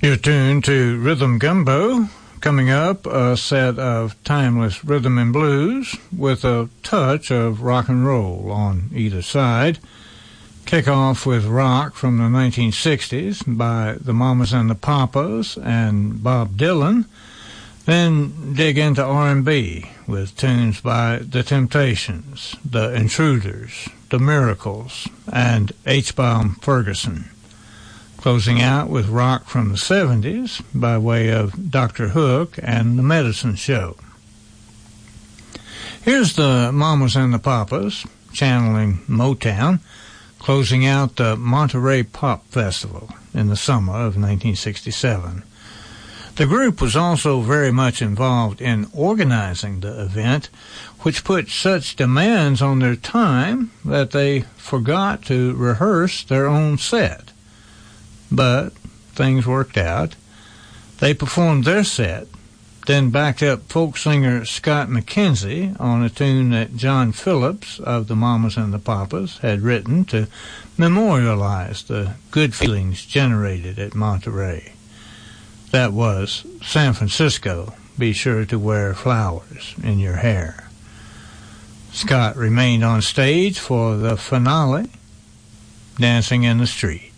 You're tuned to Rhythm Gumbo. Coming up, a set of timeless rhythm and blues with a touch of rock and roll on either side. Kick off with rock from the 1960s by the Mamas and the Papas and Bob Dylan. Then dig into R&B with tunes by The Temptations, The Intruders, The Miracles, and H-Bomb Ferguson. Closing out with rock from the 70s by way of Dr. Hook and The Medicine Show. Here's the Mamas and the Papas channeling Motown, closing out the Monterey Pop Festival in the summer of 1967. The group was also very much involved in organizing the event, which put such demands on their time that they forgot to rehearse their own set. But things worked out. They performed their set, then backed up folk singer Scott McKenzie on a tune that John Phillips of the Mamas and the Papas had written to memorialize the good feelings generated at Monterey. That was San Francisco, be sure to wear flowers in your hair. Scott remained on stage for the finale, Dancing in the Street.